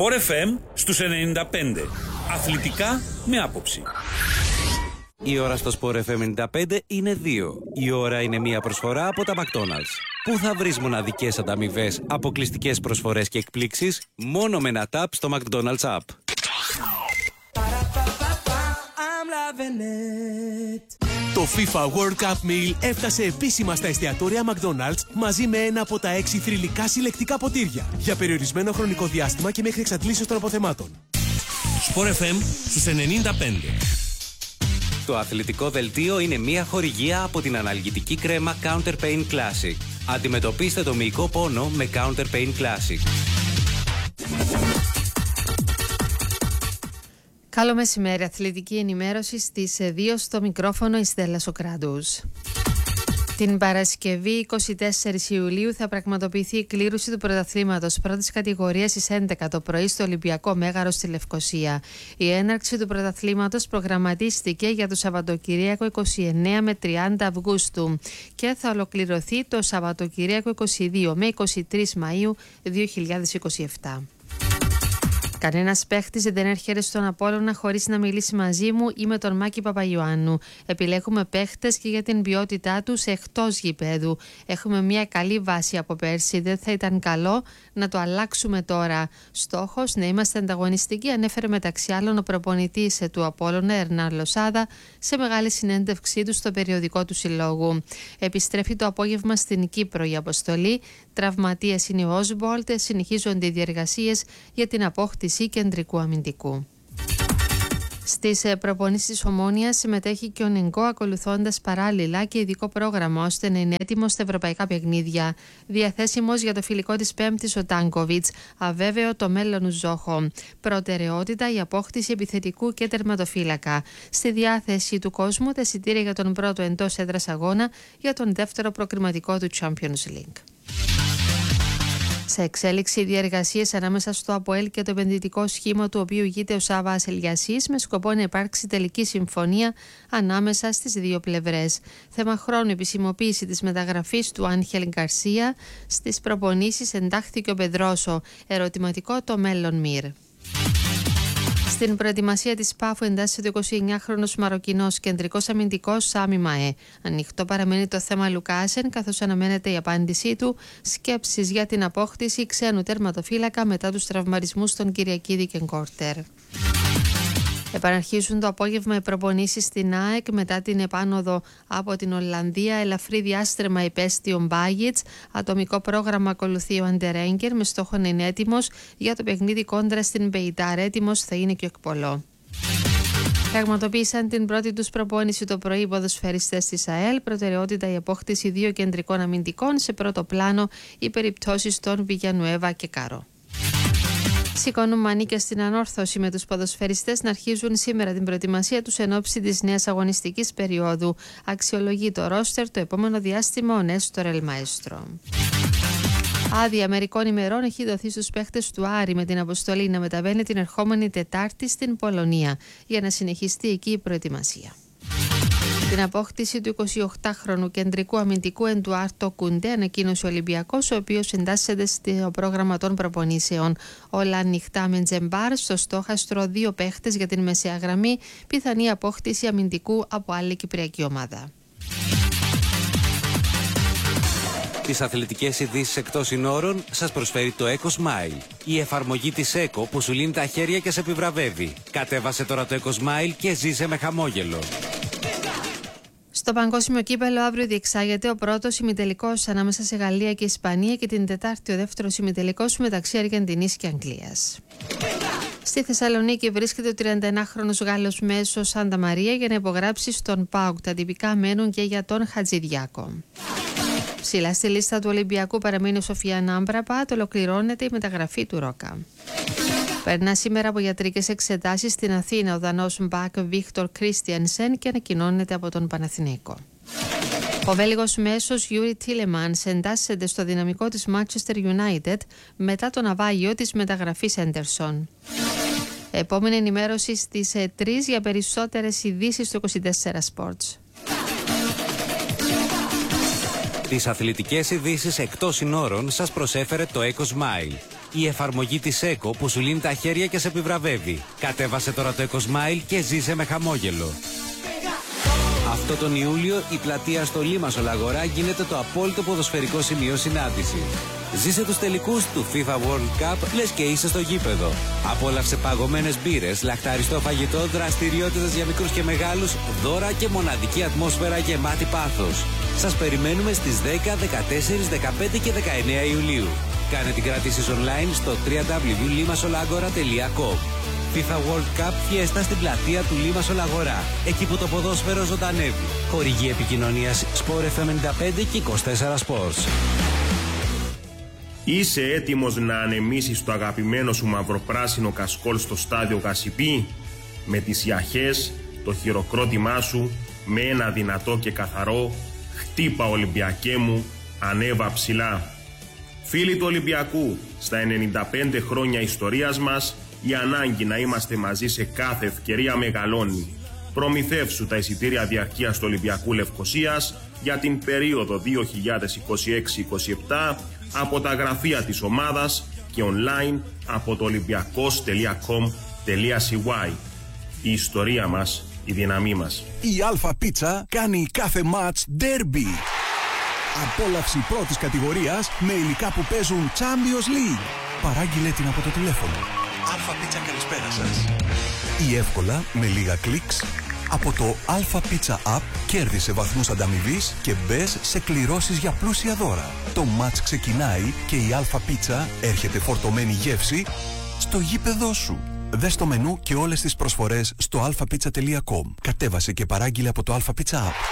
Sport FM στους 95. Αθλητικά με άποψη. Η ώρα στο Sport FM 95 είναι 2. Η ώρα είναι μια προσφορά από τα McDonald's. Πού θα βρεις μοναδικές ανταμοιβές, αποκλειστικές προσφορές και εκπλήξεις μόνο με ένα tap στο McDonald's app. Το FIFA World Cup Meal έφτασε επίσημα στα εστιατόρια McDonald's μαζί με ένα από τα 6 θρυλικά συλλεκτικά ποτήρια για περιορισμένο χρονικό διάστημα και μέχρι εξαντλήσεως των αποθεμάτων. Sport FM στους 95. Το αθλητικό δελτίο είναι μια χορηγία από την αναλγητική κρέμα Counter Pain Classic. Αντιμετωπίστε το μυϊκό πόνο με Counter Pain Classic. Καλό μεσημέρι, αθλητική ενημέρωση στις 2 στο μικρόφωνο η Στέλλα Σοκράτους. Την Παρασκευή 24 Ιουλίου θα πραγματοποιηθεί η κλήρωση του πρωταθλήματος πρώτης κατηγορίας στις 11 το πρωί στο Ολυμπιακό Μέγαρο στη Λευκοσία. Η έναρξη του πρωταθλήματος προγραμματίστηκε για το Σαββατοκυριακό 29 με 30 Αυγούστου και θα ολοκληρωθεί το Σαββατοκυριακό 22 με 23 Μαΐου 2027. Κανένας παίχτης δεν έρχεται στον Απόλλωνα χωρίς να μιλήσει μαζί μου ή με τον Μάκη Παπαϊωάννου. Επιλέγουμε παίχτες και για την ποιότητά τους εκτός γηπέδου. Έχουμε μια καλή βάση από πέρσι. Δεν θα ήταν καλό να το αλλάξουμε τώρα. Στόχος να είμαστε ανταγωνιστικοί, ανέφερε μεταξύ άλλων ο προπονητής του Απόλλωνα, Ερνάν Λοσάδα, σε μεγάλη συνέντευξή του στο περιοδικό του συλλόγου. Επιστρέφει το απόγευμα στην Κύπρο η αποστολή. Τραυματίας είναι ο Όσμπολτ. Συνεχίζονται οι διεργασίες για την απόκτηση κεντρικού αμυντικού. Στις προπονήσεις της Ομόνοιας συμμετέχει και ο Νεγκό, ακολουθώντας παράλληλα και ειδικό πρόγραμμα ώστε να είναι έτοιμος στα ευρωπαϊκά παιχνίδια. Διαθέσιμος για το φιλικό της Πέμπτης ο Τάνκοβιτς, αβέβαιο το μέλλον Ζόχο. Προτεραιότητα η απόκτηση επιθετικού και τερματοφύλακα. Στη διάθεση του κόσμου τα εισιτήρια για τον πρώτο εντός έδρας αγώνα για τον δεύτερο προκριματικό του Champions League. Σε εξέλιξη οι διεργασίες ανάμεσα στο ΑΠΟΕΛ και το επενδυτικό σχήμα του οποίου ηγείται ο Σάββας Ελιασής με σκοπό να υπάρξει τελική συμφωνία ανάμεσα στις δύο πλευρές. Θέμα χρόνου επισημοποίηση της μεταγραφής του Άγχελ Γκαρσία. Στις προπονήσεις εντάχθηκε ο Πεδρόσο. Ερωτηματικό το μέλλον Μυρ. Στην προετοιμασία της Πάφου εντάσσεται ο 29χρονος Μαροκινός κεντρικός αμυντικός Σάμι Μαέ. Ανοιχτό παραμένει το θέμα Λουκάσεν, καθώς αναμένεται η απάντησή του. Σκέψεις για την απόκτηση ξένου τερματοφύλακα μετά τους τραυματισμούς των Κυριακίδη και Κόρτερ. Επαναρχίζουν το απόγευμα οι προπονήσεις στην ΑΕΚ μετά την επάνωδο από την Ολλανδία. Ελαφρύ διάστρεμα υπέστη ο Μπάγιτς. Ατομικό πρόγραμμα ακολουθεί ο Αντερέγκερ με στόχο να είναι έτοιμος για το παιχνίδι κόντρα στην Μπεϊτάρ. Έτοιμος θα είναι και ο Εκπολό. Πραγματοποίησαν την πρώτη τους προπόνηση το πρωί οι ποδοσφαιριστές της ΑΕΛ. Προτεραιότητα η απόκτηση δύο κεντρικών αμυντικών. Σε πρώτο πλάνο οι περιπτώσεις των Βιγιανουέβα και Κάρο. Σηκώνουν μανίκια στην ανόρθωση με τους ποδοσφαιριστές να αρχίζουν σήμερα την προετοιμασία τους εν ώψη της νέας αγωνιστικής περίοδου. Αξιολογεί το ρόστερ το επόμενο διάστημα ο Νέστορ Ελμαέστρο. Άδεια μερικών ημερών έχει δοθεί στους παίχτες του Άρη με την αποστολή να μεταβαίνει την ερχόμενη Τετάρτη στην Πολωνία για να συνεχιστεί εκεί η προετοιμασία. Την απόκτηση του 28χρονου κεντρικού αμυντικού Εντουάρτο Κουντέ ανακοίνωσε ο Ολυμπιακός, ο οποίος εντάσσεται στο πρόγραμμα των προπονήσεων. Όλα ανοιχτά με Τζεμπάρ στο στόχαστρο 2 παίχτες για την μεσαία γραμμή, πιθανή απόκτηση αμυντικού από άλλη κυπριακή ομάδα. Τις αθλητικές ειδήσεις εκτός συνόρων σας προσφέρει το Eco Smile. Η εφαρμογή της Eco που σου λύνει τα χέρια και σε επιβραβεύει. Κατέβασε τώρα το Eco Smile και ζήσε με χαμόγελο. Στο παγκόσμιο κύπελλο αύριο διεξάγεται ο πρώτος ημιτελικός ανάμεσα σε Γαλλία και Ισπανία και την Τετάρτη ο δεύτερος ημιτελικός μεταξύ Αργεντινής και Αγγλίας. Στη Θεσσαλονίκη βρίσκεται ο 31χρονος Γάλλος μέσος Σάντα Μαρία για να υπογράψει στον ΠΑΟΚ. Τα τυπικά μένουν και για τον Χατζηδιάκο. Ψηλά στη λίστα του Ολυμπιακού παραμένει ο Σοφιάν Άμπραπατ, ολοκληρώνεται η μεταγραφή του Ρόκα. Περνά σήμερα από ιατρικές εξετάσεις στην Αθήνα ο Δανός μπακ Βίκτορ Κρίστιανσεν και ανακοινώνεται από τον Παναθηναϊκό. Ο Βέλγος μέσος Γιούρι Τίλεμανς εντάσσεται στο δυναμικό της Manchester United μετά το ναυάγιο της μεταγραφής Έντερσον. Επόμενη ενημέρωση στις 3 για περισσότερες ειδήσεις στο 24 Sports. Τις αθλητικές ειδήσεις εκτός συνόρων σας προσέφερε το Eco Smile. Η εφαρμογή της ΕΚΟ που σου λύνει τα χέρια και σε επιβραβεύει. Κατέβασε τώρα το EcoSmile και ζήσε με χαμόγελο. Αυτό τον Ιούλιο η πλατεία στο Λίμασολ Αγορά γίνεται το απόλυτο ποδοσφαιρικό σημείο συνάντηση. Ζήσε τους τελικούς του FIFA World Cup, λες και είσαι στο γήπεδο. Απόλαυσε παγωμένες μπύρες, λαχταριστό φαγητό, δραστηριότητες για μικρούς και μεγάλους, δώρα και μοναδική ατμόσφαιρα γεμάτη πάθος. Σας περιμένουμε στις 10, 14, 15 και 19 Ιουλίου. Κάνε την κράτηση online στο www.limasolagora.com. FIFA World Cup Fiesta στην πλατεία του Λίμασολ Αγορά. Εκεί που το ποδόσφαιρο ζωντανεύει. Χορηγή επικοινωνίας Sport FM 95 και 24 Sports. Είσαι έτοιμος να ανεμίσεις το αγαπημένο σου μαυροπράσινο κασκόλ στο στάδιο Γασιπί? Με τις ιαχές, το χειροκρότημά σου, με ένα δυνατό και καθαρό «Χτύπα Ολυμπιακέ μου, ανέβα ψηλά». Φίλοι του Ολυμπιακού, στα 95 χρόνια ιστορίας μας, η ανάγκη να είμαστε μαζί σε κάθε ευκαιρία μεγαλώνει. Προμηθεύσου τα εισιτήρια διαρκείας του Ολυμπιακού Λευκωσίας για την περίοδο 2026-27 από τα γραφεία της ομάδας και online από το olympiakos.com.cy. Η ιστορία μας, η δύναμή μας. Η Αλφα Πίτσα κάνει κάθε μάτς ντέρμπι. Απόλαυση πρώτης κατηγορίας με υλικά που παίζουν Champions League. Παράγγειλε την από το τηλέφωνο. Αλφα Πίτσα, καλησπέρα σας. Ή εύκολα, με λίγα κλικς, από το Αλφα Πίτσα App κέρδισε βαθμούς ανταμοιβής και μπες σε κληρώσεις για πλούσια δώρα. Το μάτς ξεκινάει και η Αλφα Πίτσα έρχεται φορτωμένη γεύση στο γήπεδό σου. Δες το μενού και όλες τις προσφορές στο alphapizza.com. Κατέβασε και παράγγειλε από το Αλφα Πίτσα App.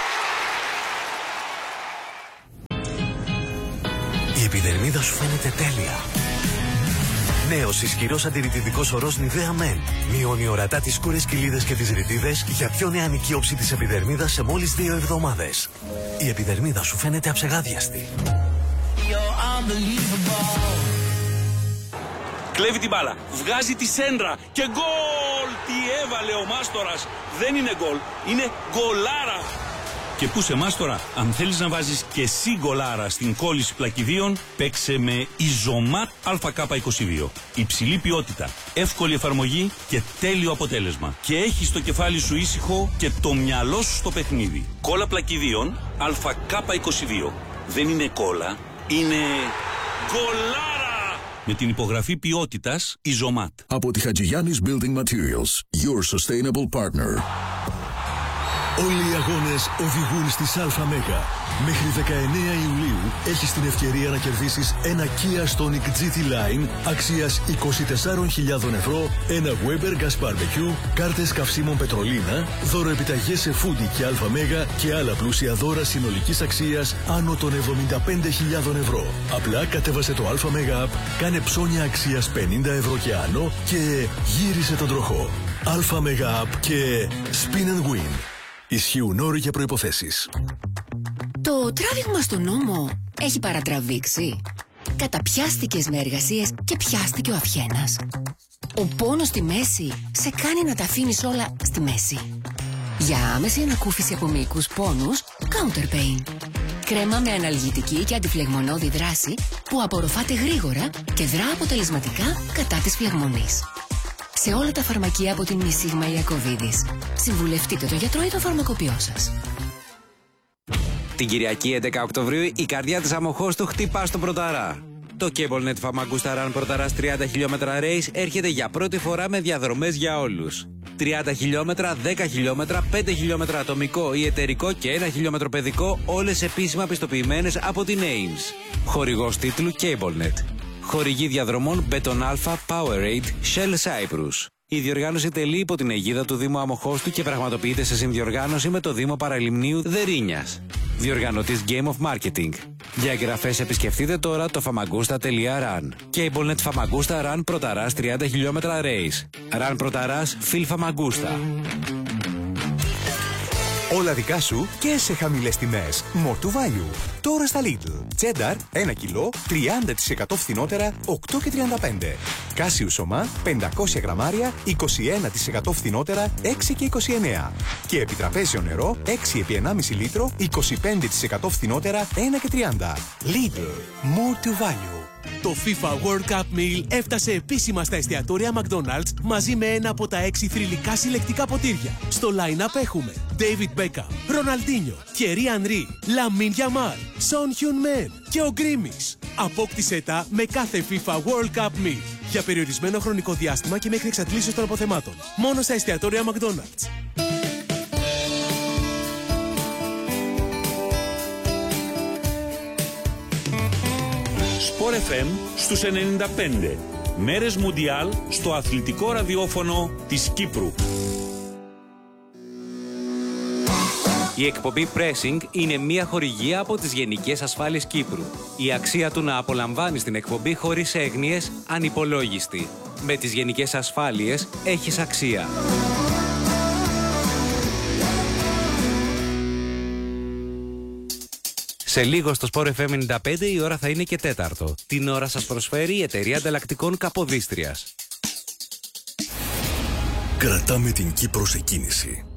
Η επιδερμίδα σου φαίνεται τέλεια. Νέος ισχυρός αντιρρητητικός ορός Nivea Men. Μειώνει ορατά τις σκούρες κοιλίδες και τις ρητίδες για πιο νεανική όψη της επιδερμίδας σε μόλις 2 εβδομάδες. Η επιδερμίδα σου φαίνεται αψεγάδιαστη. Κλέβει την μπάλα, βγάζει τη σέντρα και γκολ! Τι έβαλε ο Μάστορας! Δεν είναι γκολ, είναι γκολάρα! Και πού σε Μάστορα, αν θέλεις να βάζεις και εσύ γκολάρα στην κόλληση πλακιδίων, παίξε με Ιζωμάτ ΑΚ22. Υψηλή ποιότητα, εύκολη εφαρμογή και τέλειο αποτέλεσμα. Και έχεις το κεφάλι σου ήσυχο και το μυαλό σου στο παιχνίδι. Κόλλα πλακιδίων ΑΚ22. Δεν είναι κόλλα, είναι γκολάρα! Με την υπογραφή ποιότητας Ιζωμάτ. Από τη Χατζηγιάννης Building Materials, your sustainable partner. Όλοι οι αγώνες οδηγούν στις ΑΜΕΓΑ. Μέχρι 19 Ιουλίου έχεις την ευκαιρία να κερδίσεις ένα Kia Stonic GT Line αξίας 24.000 ευρώ, ένα Weber Gas Barbecue, κάρτες καυσίμων Πετρολίνα, δώρο επιταγές σε Foodie και ΑΜΕΓΑ και άλλα πλούσια δώρα συνολικής αξίας άνω των 75.000 ευρώ. Απλά κατέβασε το ΑΜΕΓΑ App, κάνε ψώνια αξίας 50 ευρώ και άνω και γύρισε τον τροχό. ΑΜΕΓΑ App και Spin and Win. Ισχύουν όροι και προϋποθέσεις. Το τράβηγμα στον νόμο έχει παρατραβήξει. Καταπιάστηκες με εργασίες και πιάστηκε ο αυχένας. Ο πόνος στη μέση σε κάνει να τα αφήνεις όλα στη μέση. Για άμεση ανακούφιση από μυϊκούς πόνους, Counter Pain. Κρέμα με αναλγητική και αντιφλεγμονώδη δράση που απορροφάται γρήγορα και δρά αποτελεσματικά κατά της φλεγμονής. Σε όλα τα φαρμακεία από την Μισίγμα Ιακωβίδης. Συμβουλευτείτε το γιατρό ή το φαρμακοποιό σας. Την Κυριακή 11 Οκτωβρίου η καρδιά της Αμοχώστου χτυπά στον Πρωταρά. Το CableNet Famagusta Run Πρωταράς 30 χιλιόμετρα race έρχεται για πρώτη φορά με διαδρομές για όλους. 30 χιλιόμετρα, 10 χιλιόμετρα, 5 χιλιόμετρα ατομικό ή εταιρικό και 1 χιλιόμετρο παιδικό, όλες επίσημα πιστοποιημένες από την Ames. Χορηγός τίτλου CableNet. Χορηγή διαδρομών Beton Alpha, Powerade, Shell Cyprus. Η διοργάνωση τελεί υπό την αιγίδα του Δήμου Αμοχώστου και πραγματοποιείται σε συνδιοργάνωση με το Δήμο Παραλιμνίου Δερίνιας. Διοργανωτής Game of Marketing. Για εγγραφές επισκεφτείτε τώρα το famagusta.run. CableNet Famagusta Run Πρωταράς 30 χιλιόμετρα race. Run Πρωταράς Phil Famagusta. Όλα δικά σου και σε χαμηλές τιμές. More to value. Τώρα στα Lidl. Cheddar 1 κιλό 30% φθηνότερα 8,35. Κάσιου σωμά 500 γραμμάρια 21% φθηνότερα 6,29. Και επιτραπέζιο νερό 6x1,5 λίτρο 25% φθηνότερα 1,30. Lidl. More to value. Το FIFA World Cup Meal έφτασε επίσημα στα εστιατόρια McDonald's μαζί με ένα από τα 6 θρυλικά συλλεκτικά ποτήρια. Στο line-up έχουμε David Beckham, Ροναλντίνιο, Thierry Henry, Lamine Yamal, Son Heung-min και ο Γκρίμις. Απόκτησέ τα με κάθε FIFA World Cup Meal για περιορισμένο χρονικό διάστημα και μέχρι εξαντλήσεως των αποθεμάτων. Μόνο στα εστιατόρια McDonald's. Sport FM στους 95. Μέρες Μουντιάλ στο αθλητικό ραδιόφωνο της Κύπρου. Η εκπομπή Pressing είναι μια χορηγία από τις Γενικές Ασφάλειες Κύπρου. Η αξία του να απολαμβάνεις την εκπομπή χωρίς έγνοιες ανυπολόγιστη. Με τις Γενικές Ασφάλειες έχεις αξία. Σε λίγο στο Sport FM 95 η ώρα θα είναι και 4. Την ώρα σας προσφέρει η εταιρεία ανταλλακτικών Καποδίστριας. Κρατάμε την Κύπρο σε κίνηση.